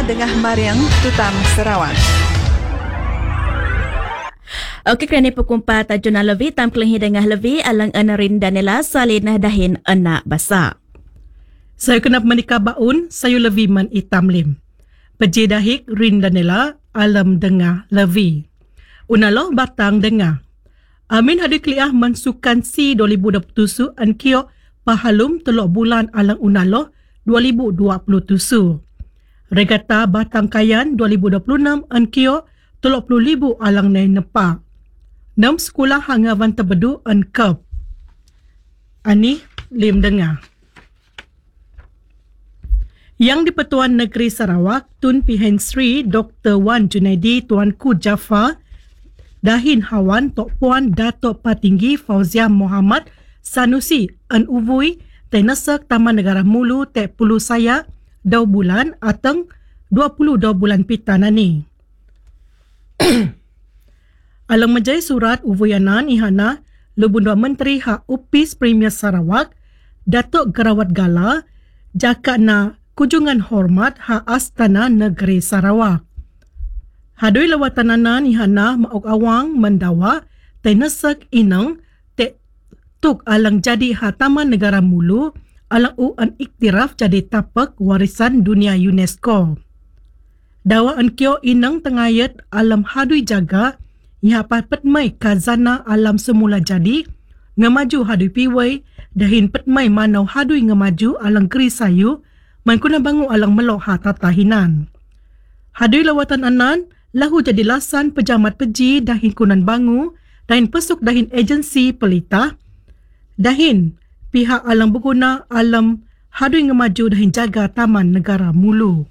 Dengah Mariang Tutam Sarawak. Okey, kerana pekumpa tajuna lebih tam kelehi dengah lebih alang anarin danela salin dahin anak basa. Saya kenap menikah baun, saya lebih man itam lim. Peji dahik rin danela alam dengah lebih. Unaloh batang dengah. Amin hadi kliah mensukan si 2027 an kiok pahalum telok bulan alang unaloh 2027. Regata batang kayan 2026 an kiok telok 10,000 alang nai nepak. 6 sekolah hangawan terbedu an kep. Ani lim dengah. Yang di-Pertuan Negeri Sarawak, Tun Pihen Sri Dr. Wan Junaidi Tuanku Jaafar, Dahin Hawan Tok Puan Datuk Patinggi Fauzia Muhammad Sanusi an uvui tenasak Taman Negara Mulu Tek Pulu Sayak 2 bulan atang 22 bulan pitanani. Alang menjai surat uvuyanan ihana Lubun Dua Menteri Hak Upis Premier Sarawak Datuk Gerawat Gala jaka na kunjungan hormat Hak Astana Negeri Sarawak. Hadui lawatananan ihana mauk awang mendawa tenasak inang te tuk alang jadi ha Taman Negara Mulu alang an iktiraf jadi tapak warisan dunia UNESCO. Dawa an kio inang tengayat alam hadui jaga iha petmai kazana alam semula jadi ngemaju hadui piwai dahin petmai manau hadui ngemaju alang keri sayu mankuna bangu alang melok ha tatahinan. Hadui lawatan anan lahu jadi lasan pejamat peji dahin kunan bangu dahin pesuk dahin agensi pelita dahin pihak alang berguna alam hadui ngemaju dahin jaga Taman Negara Mulu.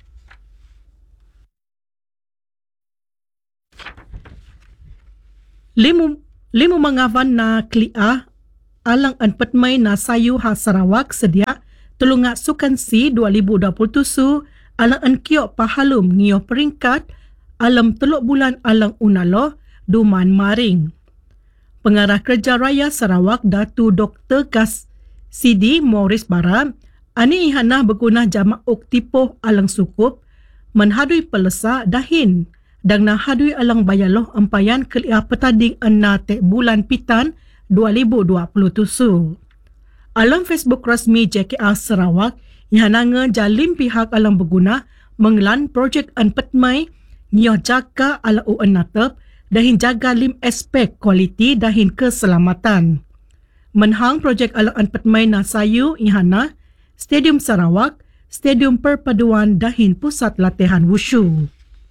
Limu mengawan na kliah alang an petmai na sayu ha Sarawak sedia telungak sukan si 2027 alang an kiok pahalum ngioh peringkat alam teluk bulan alang unaloh Duman Maring. Pengarah Kerja Raya Sarawak Datu Dr. Gas Sidi Morris Bara ani ihana berguna jamak uktipoh alang sukup menhadui pelesa dahin dan na hadui alang bayaloh empayan keliah petading ena tek bulan pitan 2027. Alam Facebook rasmi JKR Sarawak ihana ngejalim pihak alang berguna mengelan projek an petmai ngioh jaga ala UN natep dahin jaga lim aspek kualiti dahin keselamatan. Menhang projek alang an petmai na sayu ihana Stadium Sarawak, Stadium Perpaduan dahin pusat latihan wushu.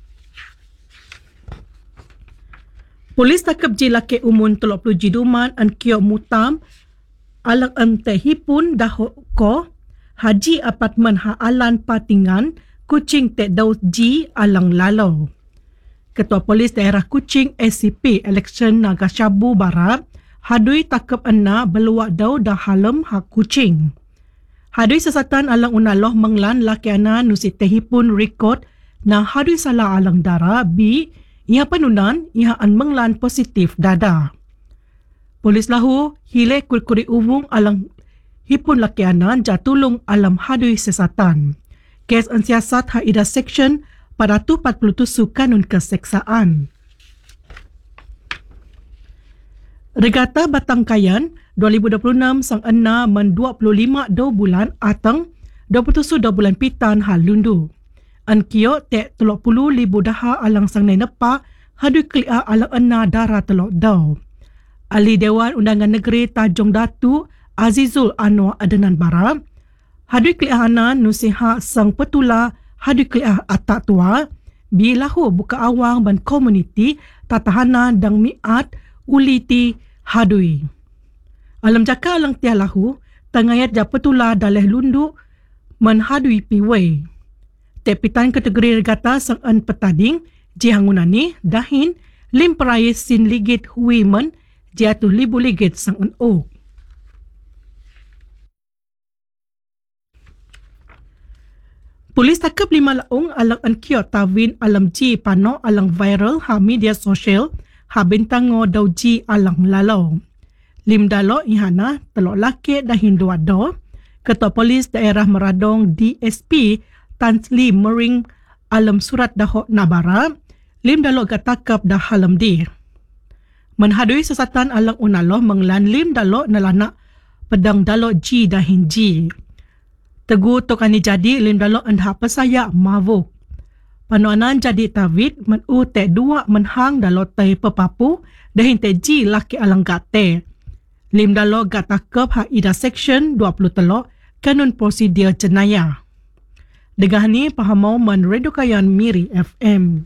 Polis takap jilake umun 30 jiduman an kiok mutam alang an tehipun dahok ko haji apartmen ha alan patingan Kuching tek daus ji alang lalau. Ketua Polis Daerah Kuching SCP Election Nagashabu Barat hadui takap ena beluak dau dah halem ha Kuching. Hadui sesatan alang unaloh menglan laki ana nusi tehipun rekod na hadui salah alang dara bi ia penunan ia an menglan positif dada. Polis lahu hile kulkuri uvung alang hipun laki ana jatulung alam hadui sesatan. Kes ansiasat ha ida section pada 47 Kanun Keseksaan. Regata Batangkayan 2026 sang ena men 25 2 bulan atang 27 2 bulan pitan hal lundu. An kiok tek 30,000 daha alang sang nai nepak hadui kliah alang ena dara telok dau. Ahli Dewan Undangan Negeri Tanjung Datu Azizul Anwar Adenan Bara hadui kliah ana nusiha sang petula hadui kliah atak tua bilahu buka awang ban komuniti tatahana dang miat uliti hadui. Alam jaka alang tiah lahu tangayat ja petula daleh lundu menhadui piwai. Tepitan kategori regata sang an petading jihangunani dahin lim perais sin ligit women jatuh libu ligit sang an ok. Polis takap 5 laung alang an kiot tawin alam ji pano alang viral ha media sosial ha bintango daw ji alang lalau. Lim dalo ihana telok laki dahin dua do. Ketua Polis Daerah Meradong DSP Tan Lee Mering alam surat dahok nabara, lim dalok gatakap dah halam di. Menhadui sesatan alang unaloh menglan lim dalok nalanak pedang dalok G dahin G. Tegu tokani jadi lim dalok andha pesaya mavuk. Panuanan jadi tawid menu te dua menhang dalok te pepapu dahin te G laki alang gate. Lim dalok gatakap ha ida section 20 telok kanun prosedur jenayah. Degah ni pahamau men Redukayan Miri FM.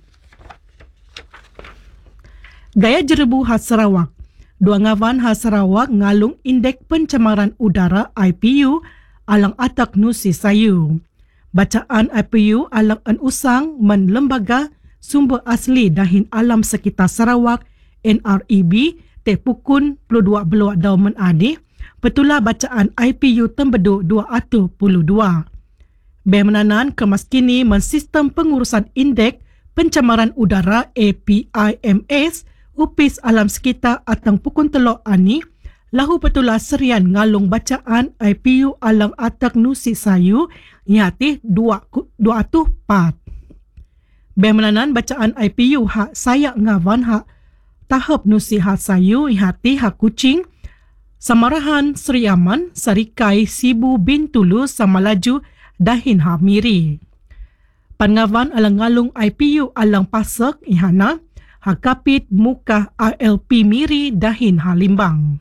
Gaya jerebu khas Sarawak. Dua ngawan khas Sarawak ngalung indeks pencemaran udara IPU alang atak nusi sayu. Bacaan IPU alang an usang men lembaga sumber asli dahin alam sekitar Sarawak NREB te pukun 22 beluak daumen adi. Petulah bacaan IPU tembeduk 222. Bemenanan kemaskini men sistem pengurusan indeks pencemaran udara APIMS upis alam sekitar atang pukun telok ani lahu petulah serian ngalung bacaan IPU alang atak nusi sayu ihatih 204. Bemenanan bacaan IPU hak sayak ngawan hak tahap nusi hak sayu ihatih hak kucing Samarahan Seri Aman, Sarikai, Sibu, Bintulu, Samalaju, dahin ha Miri. Pangawan alang ngalung IPU alang pasak ihana, ha kapit muka RLP Miri dahin ha Limbang.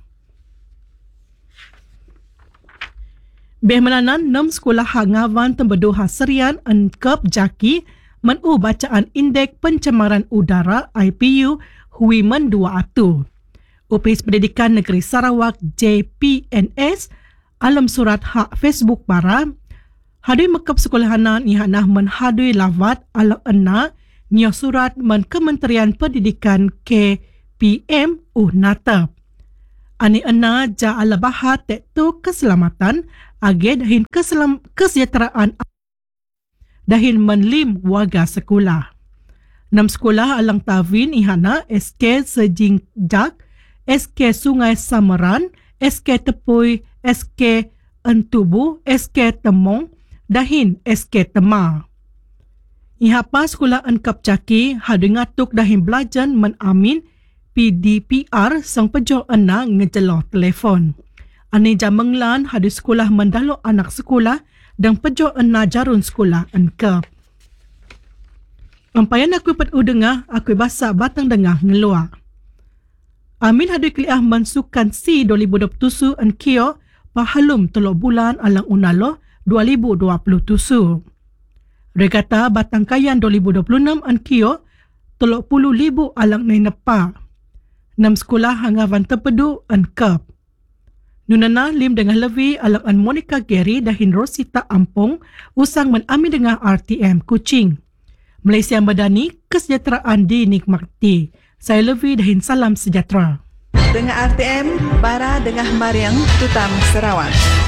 Behmelanan 6 sekolah ha ngawan tembedu ha serian engkep jaki menu bacaan indeks pencemaran udara IPU hui men 200. Upis Pendidikan Negeri Sarawak JPNS alam surat hak Facebook bara hadui mekap sekolahanan ihanah menhadui lawat alam ena nyo surat men Kementerian Pendidikan KPM natap. Ani ena ja ala bahat tektu keselamatan age dahin kesejahteraan dahin menlim warga sekolah. 6 sekolah alang tawin ihana SK Sejingjak, SK Sungai Samaran, SK Tepui, SK Entubu, SK Temong, dahin SK Tema. Ihapa sekolah engkap caki hadu ngatuk dahin belajan menamin PDPR sang pejo ena ngejeloh telefon. Ani jamenglan hadu sekolah mendalo anak sekolah dan pejo ena jarun sekolah engkap. Ampayan aku petu dengah, aku basa batang dengah ngeluar. Amin hadu kliah mansukan si 2027 enkio pahalum 3 bulan alang unaloh 2027. Regata Batangkayan 2026 enkio 30,000 alang nai nepa. 6 sekolah hangawan terpedu enkap. Nunana lim dengan lebih alang an Monica Gary dahin Rosita Ampong usang menami dengan RTM Kuching. Malaysia Madani, kesejahteraan dinikmati. Saya Levi dahin salam sejahtera. Dengan RTM, Bara Dengah Mariang, Tutam Sarawak.